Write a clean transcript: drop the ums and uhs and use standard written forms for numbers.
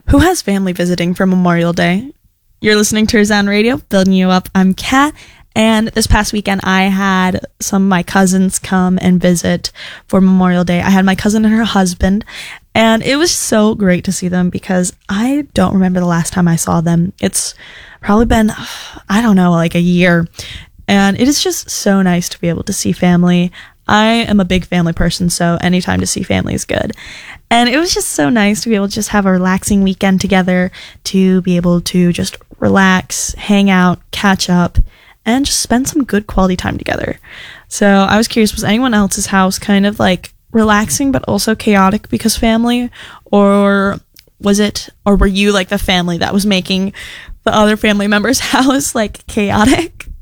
Who has family visiting for Memorial Day? You're listening to Rizan Radio, building you up. I'm Kat, and this past weekend I had some of my cousins come and visit for Memorial Day. I had my cousin and her husband, and it was so great to see them because I don't remember the last time I saw them. It's probably been, I don't know, like a year, and it is just so nice to be able to see family. I am a big family person, so anytime to see family is good. And it was just so nice to be able to just have a relaxing weekend together, to be able to just relax, hang out, catch up, and just spend some good quality time together. So I was curious, was anyone else's house kind of like relaxing but also chaotic because family? Or were you like the family that was making the other family members' house like chaotic?